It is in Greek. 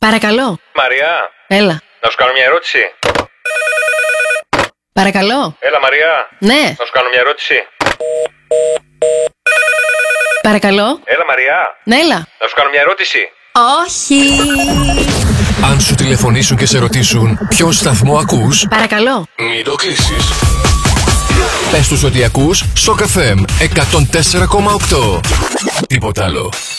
Παρακαλώ. Μαριά. Έλα. Να σου κάνω μια ερώτηση. Παρακαλώ. Έλα, Μαριά. Ναι. Να σου κάνω μια ερώτηση. Παρακαλώ. Έλα, Μαριά. Ναι, έλα. Να σου κάνω μια ερώτηση. Όχι. Αν σου τηλεφωνήσουν και σε ρωτήσουν ποιο σταθμό ακούς, Παρακαλώ. μην το κλείσεις. Πες τους ότι ακούς Shock FM 104,8. Τίποτα άλλο.